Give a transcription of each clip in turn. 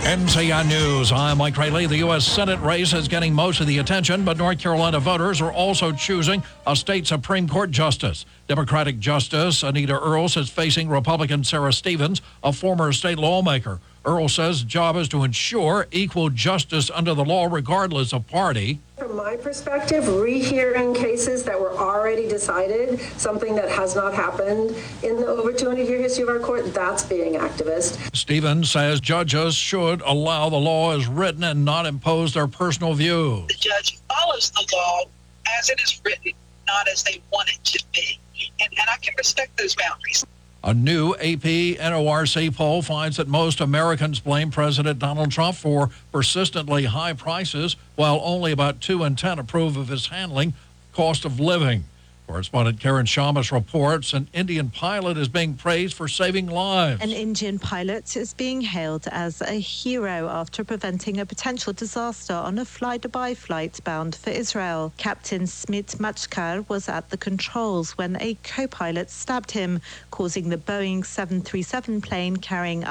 NCI News, I'm Mike Rayleigh. The U.S. Senate race is getting most of the attention, but North Carolina voters are also choosing a state Supreme Court justice. Democratic Justice Anita Earls is facing Republican Sarah Stevens, a former state lawmaker. Earls says the job is to ensure equal justice under the law regardless of party. From my perspective, rehearing cases that were already decided, something that has not happened in the over 200-year history of our court, that's being activist. Stevens says judges should allow the law as written and not impose their personal views. The judge follows the law as it is written, not as they want it to be. And I can respect those boundaries. A new AP NORC poll finds that most Americans blame President Donald Trump for persistently high prices, while only about 2 in 10 approve of his handling cost of living. Correspondent Karen Shamas reports an Indian pilot is being praised for saving lives. An Indian pilot is being hailed as a hero after preventing a potential disaster on a fly-Dubai flight bound for Israel. Captain Smit Machkar was at the controls when a co-pilot stabbed him, causing the Boeing 737 plane carrying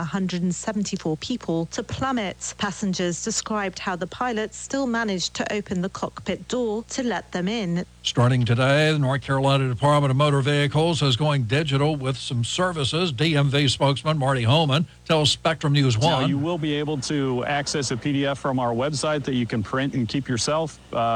174 people to plummet. Passengers described how the pilot still managed to open the cockpit door to let them in. Starting today, the North Carolina Department of Motor Vehicles is going digital with some services. DMV spokesman Marty Holman tells Spectrum News 1. Now, you will be able to access a PDF from our website that you can print and keep yourself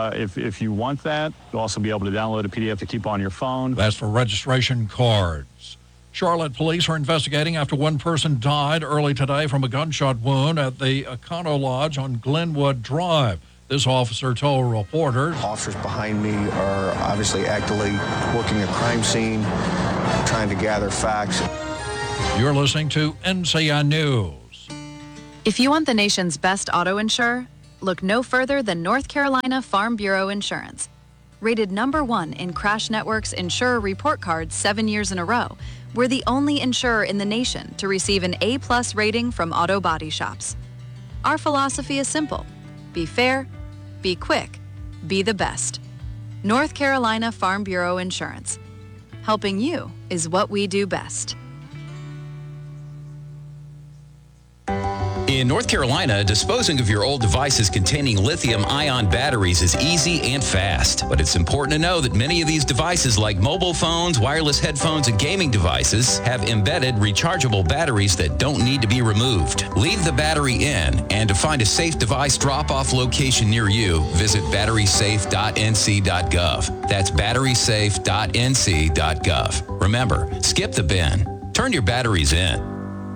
if you want that. You'll also be able to download a PDF to keep on your phone. That's for registration cards. Charlotte police are investigating after one person died early today from a gunshot wound at the Econo Lodge on Glenwood Drive. This officer told reporters. Officers behind me are obviously actively working a crime scene, trying to gather facts. You're listening to NCI News. If you want the nation's best auto insurer, look no further than North Carolina Farm Bureau Insurance. Rated #1 in Crash Network's Insurer Report Card 7 years in a row, we're the only insurer in the nation to receive an A+ rating from auto body shops. Our philosophy is simple. Be fair, be quick, be the best. North Carolina Farm Bureau Insurance. Helping you is what we do best. In North Carolina, disposing of your old devices containing lithium-ion batteries is easy and fast. But it's important to know that many of these devices, like mobile phones, wireless headphones, and gaming devices, have embedded rechargeable batteries that don't need to be removed. Leave the battery in, and to find a safe device drop-off location near you, visit batterysafe.nc.gov. That's batterysafe.nc.gov. Remember, skip the bin. Turn your batteries in.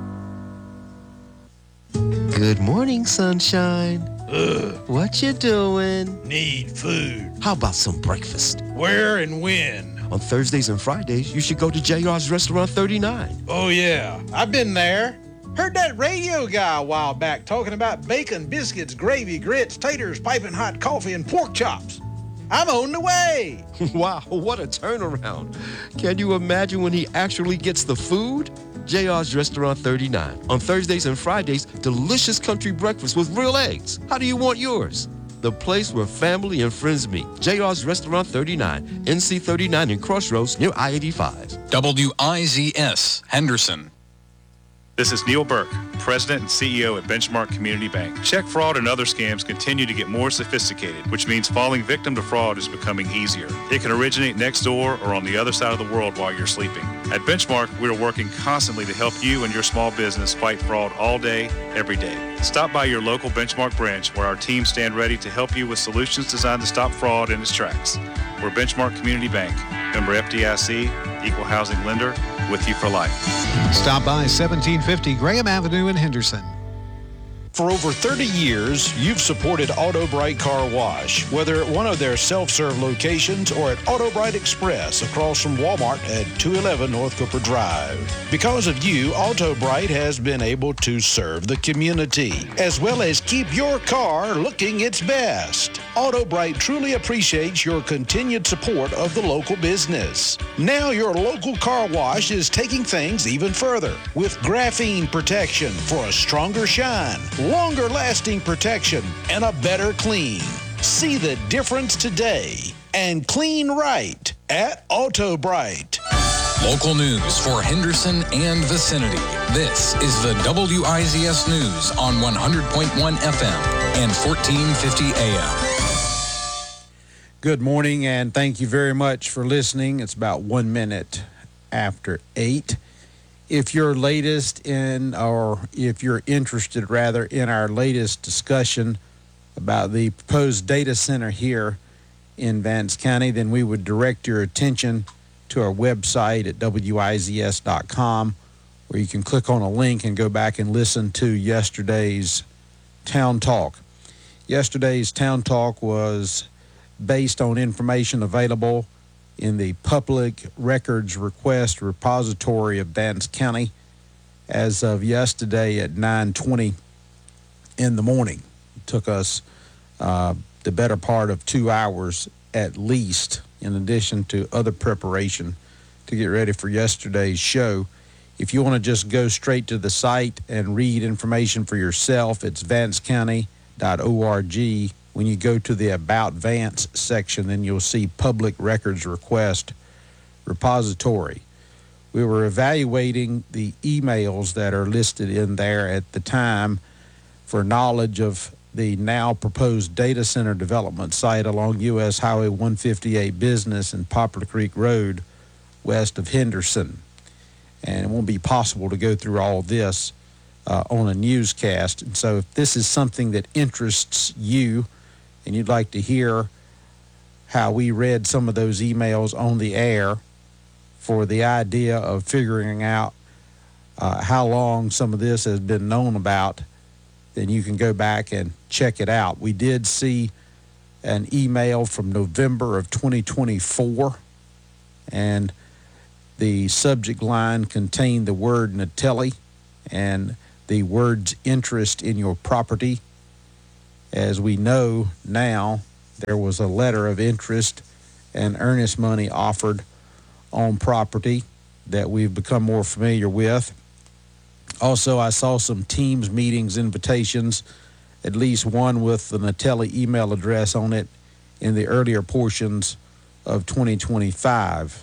Good morning, sunshine. What you doing? Need food. How about some breakfast? Where and when? On Thursdays and Fridays, you should go to JR's Restaurant 39. Oh, yeah. I've been there. Heard that radio guy a while back talking about bacon, biscuits, gravy, grits, taters, piping hot coffee, and pork chops. I'm on the way. Wow, what a turnaround. Can you imagine when he actually gets the food? JR's Restaurant 39. On Thursdays and Fridays, delicious country breakfast with real eggs. How do you want yours? The place where family and friends meet. JR's Restaurant 39, NC 39 in Crossroads near I-85. WIZS, Henderson. This is Neil Burke, President and CEO at Benchmark Community Bank. Check fraud and other scams continue to get more sophisticated, which means falling victim to fraud is becoming easier. It can originate next door or on the other side of the world while you're sleeping. At Benchmark, we are working constantly to help you and your small business fight fraud all day, every day. Stop by your local Benchmark branch where our team stand ready to help you with solutions designed to stop fraud in its tracks. We're Benchmark Community Bank, member FDIC, equal housing lender, with you for life. Stop by 1750 Graham Avenue in Henderson. For over 30 years, you've supported Auto Bright Car Wash, whether at one of their self-serve locations or at Auto Bright Express across from Walmart at 211 North Cooper Drive. Because of you, Auto Bright has been able to serve the community, as well as keep your car looking its best. Auto Bright truly appreciates your continued support of the local business. Now your local car wash is taking things even further with graphene protection for a stronger shine, longer lasting protection, and a better clean. See the difference today and clean right at Auto Bright. Local news for Henderson and vicinity. This is the WIZS News on 100.1 FM and 1450 AM. Good morning, and thank you very much for listening. It's about 1 minute after 8. If you're interested in our latest discussion about the proposed data center here in Vance County, then we would direct your attention to our website at WIZS.com, where you can click on a link and go back and listen to yesterday's Town Talk. Yesterday's Town Talk was based on information available in the Public Records Request Repository of Vance County as of yesterday at 9:20 in the morning. It took us the better part of 2 hours at least, in addition to other preparation to get ready for yesterday's show. If you want to just go straight to the site and read information for yourself, it's vancecounty.org. When you go to the About Vance section, then you'll see Public Records Request Repository. We were evaluating the emails that are listed in there at the time for knowledge of the now proposed data center development site along U.S. Highway 158 Business and Poplar Creek Road west of Henderson. And it won't be possible to go through all this on a newscast. And so if this is something that interests you and you'd like to hear how we read some of those emails on the air for the idea of figuring out how long some of this has been known about, then you can go back and check it out. We did see an email from November of 2024, and the subject line contained the word Natelli and the words interest in your property. As we know now, there was a letter of interest and earnest money offered on property that we've become more familiar with. Also, I saw some Teams meetings invitations, at least one with the Natelli email address on it in the earlier portions of 2025.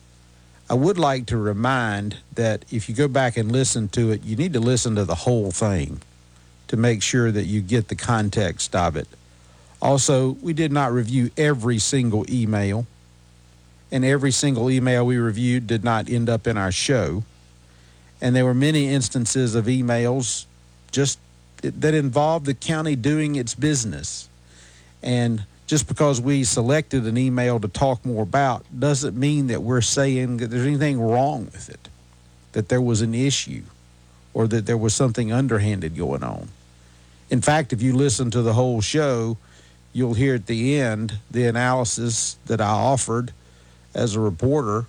I would like to remind that if you go back and listen to it, you need to listen to the whole thing to make sure that you get the context of it. Also, we did not review every single email, and every single email we reviewed did not end up in our show. And there were many instances of emails just that involved the county doing its business. And just because we selected an email to talk more about doesn't mean that we're saying that there's anything wrong with it, that there was an issue, or that there was something underhanded going on. In fact, if you listen to the whole show, you'll hear at the end the analysis that I offered as a reporter.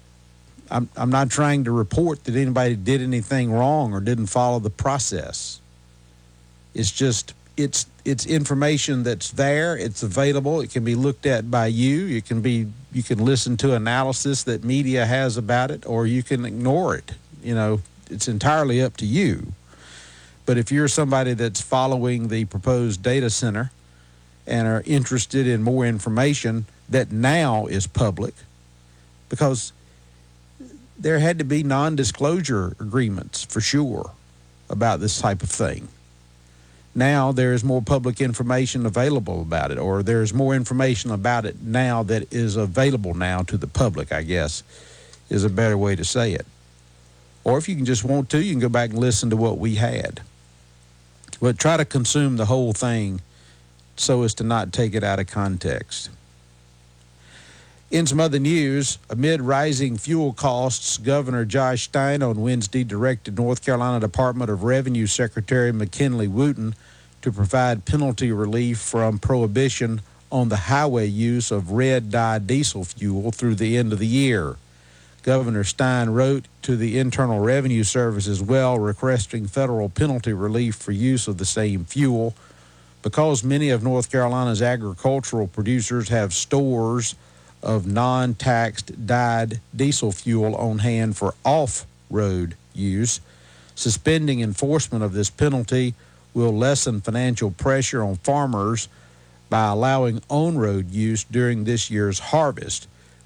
I'm not trying to report that anybody did anything wrong or didn't follow the process. It's just, it's information that's there. It's available. It can be looked at by you. You can listen to analysis that media has about it, or you can ignore it. You know, it's entirely up to you. But if you're somebody that's following the proposed data center and are interested in more information that now is public, because there had to be non-disclosure agreements for sure about this type of thing. Now there is more public information available about it, or there's more information about it now that is available now to the public, I guess, is a better way to say it. Or if you can just want to, you can go back and listen to what we had. But try to consume the whole thing so as to not take it out of context. In some other news, amid rising fuel costs, Governor Josh Stein on Wednesday directed North Carolina Department of Revenue Secretary McKinley Wooten to provide penalty relief from prohibition on the highway use of red dye diesel fuel through the end of the year. Governor Stein wrote to the Internal Revenue Service as well, requesting federal penalty relief for use of the same fuel. Because many of North Carolina's agricultural producers have stores of non-taxed dyed diesel fuel on hand for off-road use, suspending enforcement of this penalty will lessen financial pressure on farmers by allowing on-road use during this year's harvest,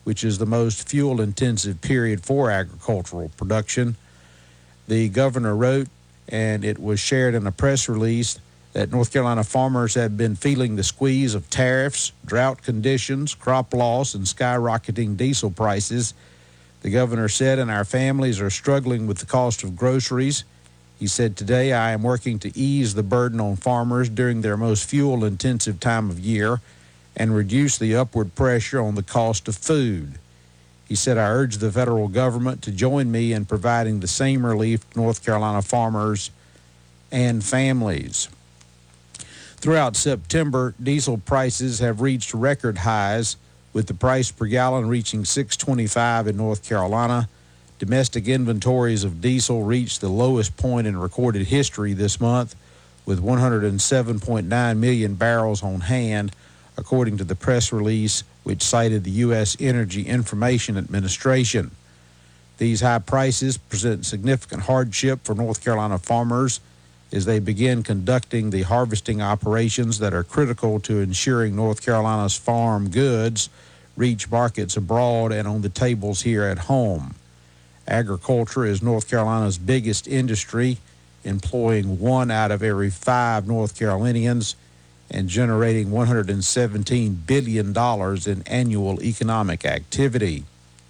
which is the most fuel-intensive period for agricultural production. The governor wrote, and it was shared in a press release, that North Carolina farmers have been feeling the squeeze of tariffs, drought conditions, crop loss, and skyrocketing diesel prices. The governor said, and our families are struggling with the cost of groceries. He said, today I am working to ease the burden on farmers during their most fuel-intensive time of year and reduce the upward pressure on the cost of food. He said, I urge the federal government to join me in providing the same relief to North Carolina farmers and families. Throughout September, diesel prices have reached record highs, with the price per gallon reaching $6.25 in North Carolina. Domestic inventories of diesel reached the lowest point in recorded history this month, with 107.9 million barrels on hand, according to the press release, which cited the U.S. Energy Information Administration. These high prices present significant hardship for North Carolina farmers as they begin conducting the harvesting operations that are critical to ensuring North Carolina's farm goods reach markets abroad and on the tables here at home. Agriculture is North Carolina's biggest industry, employing 1 out of every 5 North Carolinians and generating $117 billion in annual economic activity.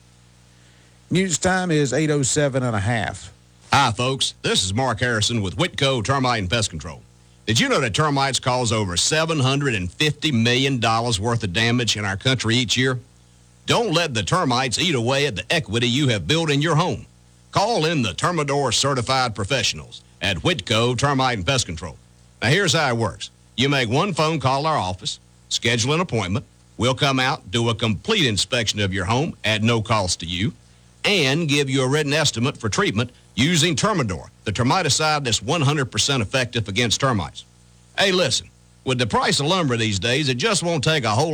News time is 8:07.5. Hi, folks. This is Mark Harrison with Whitco Termite and Pest Control. Did you know that termites cause over $750 million worth of damage in our country each year? Don't let the termites eat away at the equity you have built in your home. Call in the Termidor certified professionals at Whitco Termite and Pest Control. Now, here's how it works. You make one phone call to our office, schedule an appointment. We'll come out, do a complete inspection of your home at no cost to you, and give you a written estimate for treatment using Termidor, the termiticide that's 100% effective against termites. Hey, listen, with the price of lumber these days, it just won't take a whole